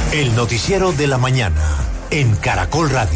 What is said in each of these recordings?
El noticiero de la mañana en Caracol Radio.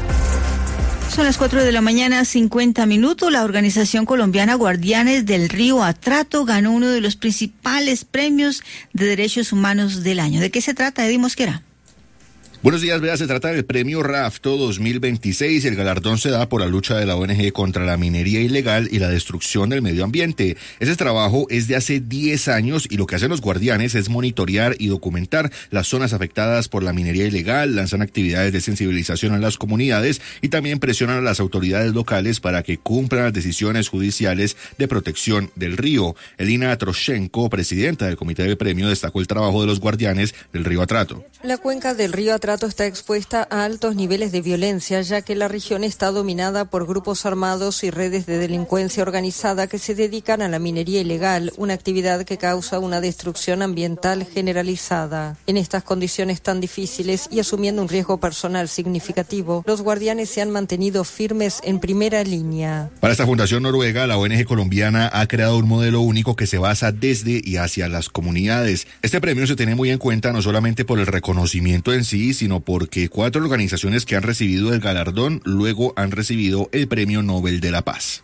Son las 4 de la mañana, 50 minutos. La organización colombiana Guardianes del Río Atrato ganó uno de los principales premios de derechos humanos del año. ¿De qué se trata, Eddie Mosquera? Buenos días, vea, se trata del premio RAFTO 2026. El galardón se da por la lucha de la ONG contra la minería ilegal y la destrucción del medio ambiente. Ese trabajo es de hace 10 años y lo que hacen los guardianes es monitorear y documentar las zonas afectadas por la minería ilegal, lanzan actividades de sensibilización a las comunidades y también presionan a las autoridades locales para que cumplan las decisiones judiciales de protección del río. Elina Troshenko, presidenta del comité del premio, destacó el trabajo de los guardianes del río Atrato. La cuenca del río Atrato está expuesta a altos niveles de violencia, ya que la región está dominada por grupos armados y redes de delincuencia organizada que se dedican a la minería ilegal, una actividad que causa una destrucción ambiental generalizada. En estas condiciones tan difíciles y asumiendo un riesgo personal significativo, los guardianes se han mantenido firmes en primera línea. Para esta fundación noruega, la ONG colombiana ha creado un modelo único que se basa desde y hacia las comunidades. Este premio se tiene muy en cuenta no solamente por el reconocimiento en sí, sino porque 4 organizaciones que han recibido el galardón luego han recibido el Premio Nobel de la Paz.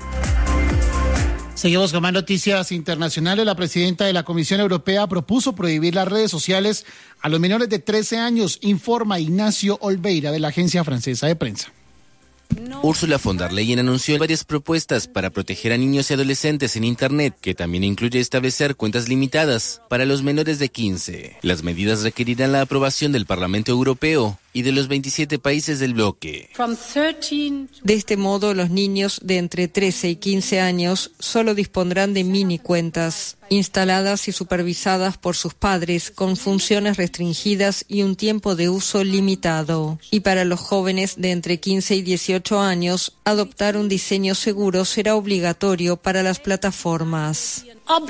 Seguimos con más noticias internacionales. La presidenta de la Comisión Europea propuso prohibir las redes sociales a los menores de 13 años, informa Ignacio Olveira de la agencia francesa de prensa. Ursula von der Leyen anunció varias propuestas para proteger a niños y adolescentes en Internet, que también incluye establecer cuentas limitadas para los menores de 15. Las medidas requerirán la aprobación del Parlamento Europeo y de los 27 países del bloque. De este modo, los niños de entre 13 y 15 años solo dispondrán de mini cuentas, instaladas y supervisadas por sus padres, con funciones restringidas y un tiempo de uso limitado. Y para los jóvenes de entre 15 y 18 años, adoptar un diseño seguro será obligatorio para las plataformas.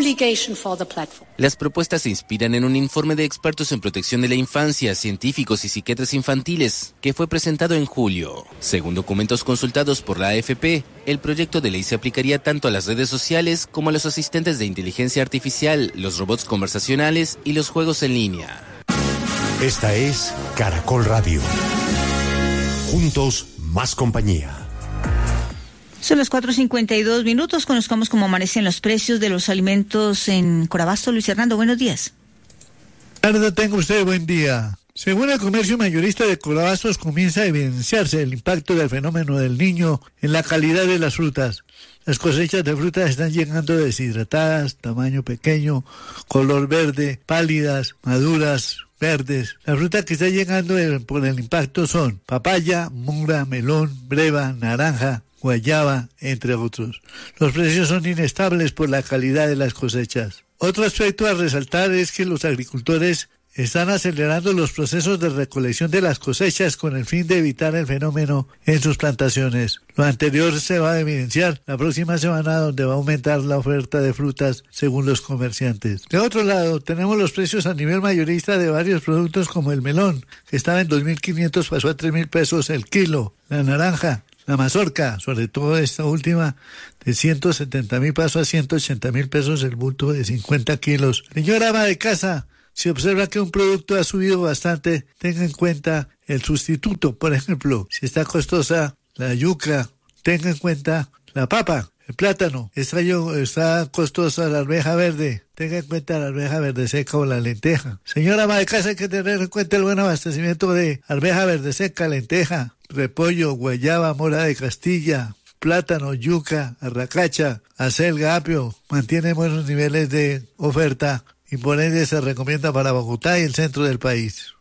Las propuestas se inspiran en un informe de expertos en protección de la infancia, científicos y psiquiatras infantiles, que fue presentado en julio. Según documentos consultados por la AFP, el proyecto de ley se aplicaría tanto a las redes sociales como a los asistentes de inteligencia artificial, los robots conversacionales y los juegos en línea. Esta es Caracol Radio. Juntos, más compañía. Son las 4:52 minutos. Conozcamos cómo amanecen los precios de los alimentos en Corabasto. Luis Hernando, buenos días. Tarde tenga usted, buen día. Según el comercio mayorista de Corabastos, comienza a evidenciarse el impacto del fenómeno del Niño en la calidad de las frutas. Las cosechas de frutas están llegando deshidratadas, tamaño pequeño, color verde, pálidas, maduras, verdes. La fruta que está llegando por el impacto son papaya, mora, melón, breva, naranja, guayaba, entre otros. Los precios son inestables por la calidad de las cosechas. Otro aspecto a resaltar es que los agricultores están acelerando los procesos de recolección de las cosechas con el fin de evitar el fenómeno en sus plantaciones. Lo anterior se va a evidenciar la próxima semana, donde va a aumentar la oferta de frutas según los comerciantes. De otro lado, tenemos los precios a nivel mayorista de varios productos como el melón, que estaba en 2.500, pasó a 3.000 pesos el kilo. La naranja, la mazorca, sobre todo esta última, de 170.000 pasó a 180.000 pesos el bulto de 50 kilos. Señora ama de casa, si observa que un producto ha subido bastante, tenga en cuenta el sustituto. Por ejemplo, si está costosa la yuca, tenga en cuenta la papa, el plátano. Está costosa la arveja verde, tenga en cuenta la arveja verde seca o la lenteja. Señora ama de casa, hay que tener en cuenta el buen abastecimiento de arveja verde seca, lenteja, repollo, guayaba, mora de Castilla, plátano, yuca, arracacha, acelga, apio. Mantiene buenos niveles de oferta y por ende se recomienda para Bogotá y el centro del país.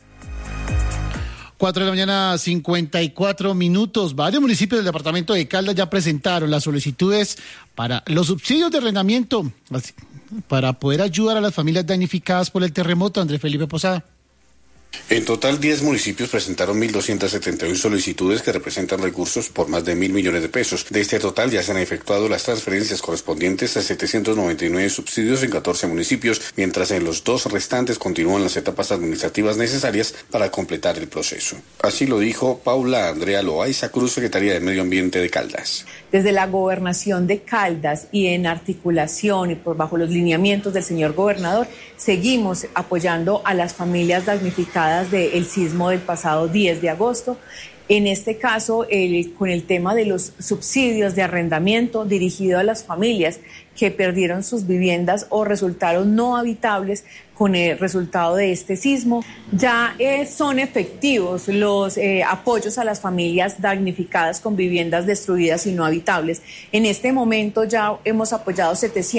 4 de la mañana, 54 minutos. Varios municipios del departamento de Caldas ya presentaron las solicitudes para los subsidios de arrendamiento para poder ayudar a las familias damnificadas por el terremoto. Andrés Felipe Posada. En total, 10 municipios presentaron 1.271 solicitudes que representan recursos por más de 1.000 millones de pesos. De este total ya se han efectuado las transferencias correspondientes a 799 subsidios en 14 municipios, mientras en los 2 restantes continúan las etapas administrativas necesarias para completar el proceso. Así lo dijo Paula Andrea Loaiza Cruz, secretaria de Medio Ambiente de Caldas. Desde la gobernación de Caldas y en articulación y bajo los lineamientos del señor gobernador, seguimos apoyando a las familias damnificadas del sismo del pasado 10 de agosto. En este caso, con el tema de los subsidios de arrendamiento dirigido a las familias que perdieron sus viviendas o resultaron no habitables con el resultado de este sismo. Ya son efectivos los apoyos a las familias damnificadas con viviendas destruidas y no habitables. En este momento ya hemos apoyado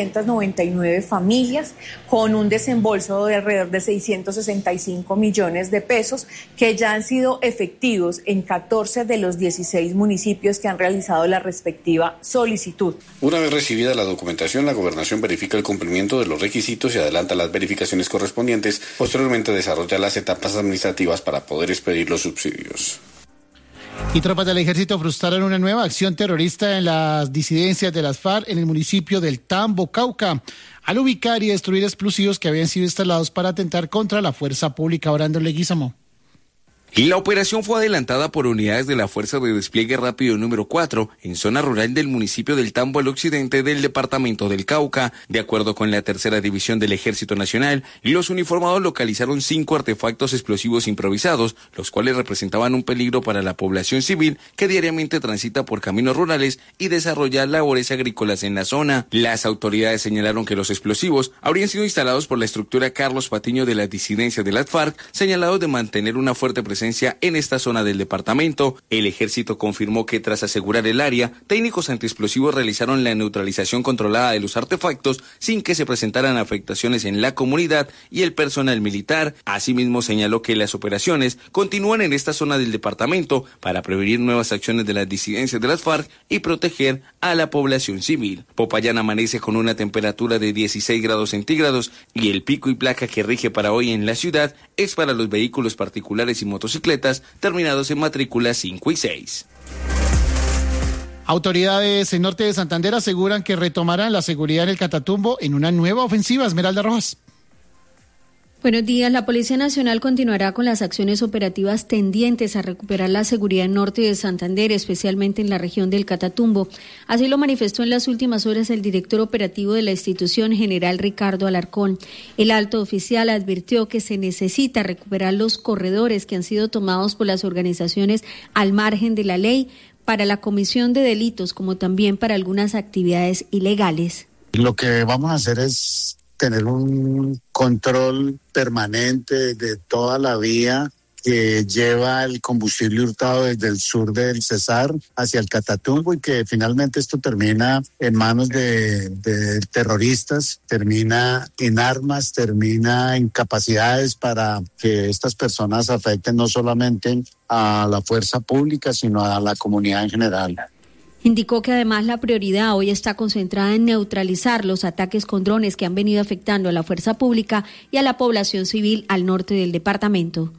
799 familias con un desembolso de alrededor de 665 millones de pesos que ya han sido efectivos en 14 de los 16 municipios que han realizado la respectiva solicitud. Una vez recibida la documentación, la Gobernación verifica el cumplimiento de los requisitos y adelanta las verificaciones correspondientes. Posteriormente desarrolla las etapas administrativas para poder expedir los subsidios. Y tropas del ejército frustraron una nueva acción terrorista en las disidencias de las FARC en el municipio del Tambo, Cauca, al ubicar y destruir explosivos que habían sido instalados para atentar contra la fuerza pública. Brandon Leguizamo. La operación fue adelantada por unidades de la Fuerza de Despliegue Rápido número 4 en zona rural del municipio del Tambo al occidente del departamento del Cauca. De acuerdo con la tercera división del Ejército Nacional, los uniformados localizaron 5 artefactos explosivos improvisados, los cuales representaban un peligro para la población civil que diariamente transita por caminos rurales y desarrolla labores agrícolas en la zona. Las autoridades señalaron que los explosivos habrían sido instalados por la estructura Carlos Patiño de la disidencia de las FARC, señalados de mantener una fuerte presencia en esta zona del departamento. El ejército confirmó que tras asegurar el área, técnicos antiexplosivos realizaron la neutralización controlada de los artefactos sin que se presentaran afectaciones en la comunidad y el personal militar. Asimismo, señaló que las operaciones continúan en esta zona del departamento para prevenir nuevas acciones de las disidencias de las FARC y proteger a la población civil. Popayán amanece con una temperatura de 16 grados centígrados y el pico y placa que rige para hoy en la ciudad es para los vehículos particulares y motocicletas terminados en matrícula 5 y 6. Autoridades en norte de Santander aseguran que retomarán la seguridad en el Catatumbo en una nueva ofensiva. Esmeralda Rojas. Buenos días. La Policía Nacional continuará con las acciones operativas tendientes a recuperar la seguridad en norte de Santander, especialmente en la región del Catatumbo. Así lo manifestó en las últimas horas el director operativo de la institución, general Ricardo Alarcón. El alto oficial advirtió que se necesita recuperar los corredores que han sido tomados por las organizaciones al margen de la ley para la comisión de delitos, como también para algunas actividades ilegales. Lo que vamos a hacer es tener un control permanente de toda la vía que lleva el combustible hurtado desde el sur del Cesar hacia el Catatumbo y que finalmente esto termina en manos de terroristas, termina en armas, termina en capacidades para que estas personas afecten no solamente a la fuerza pública, sino a la comunidad en general. Indicó que además la prioridad hoy está concentrada en neutralizar los ataques con drones que han venido afectando a la fuerza pública y a la población civil al norte del departamento.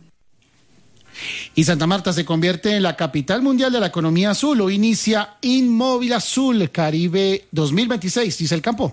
Y Santa Marta se convierte en la capital mundial de la economía azul. Hoy inicia Inmóvil Azul Caribe 2026, dice el campo.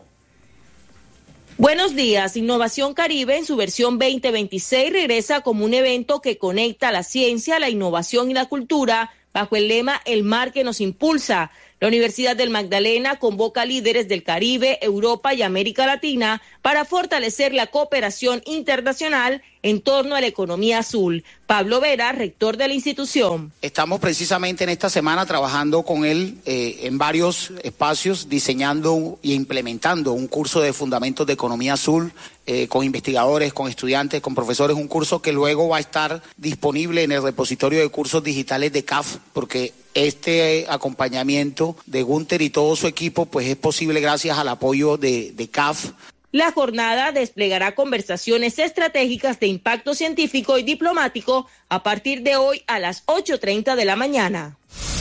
Buenos días. Innovación Caribe en su versión 2026 regresa como un evento que conecta la ciencia, la innovación y la cultura bajo el lema El mar que nos impulsa. La Universidad del Magdalena convoca líderes del Caribe, Europa y América Latina para fortalecer la cooperación internacional en torno a la economía azul. Pablo Vera, rector de la institución. Estamos precisamente en esta semana trabajando con él en varios espacios, diseñando y implementando un curso de fundamentos de economía azul con investigadores, con estudiantes, con profesores, un curso que luego va a estar disponible en el repositorio de cursos digitales de CAF, porque este acompañamiento de Gunter y todo su equipo pues es posible gracias al apoyo de CAF. La jornada desplegará conversaciones estratégicas de impacto científico y diplomático a partir de hoy a las 8:30 de la mañana.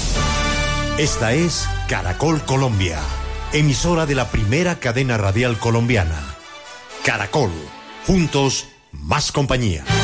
Esta es Caracol Colombia, emisora de la primera cadena radial colombiana. Caracol, juntos, más compañía.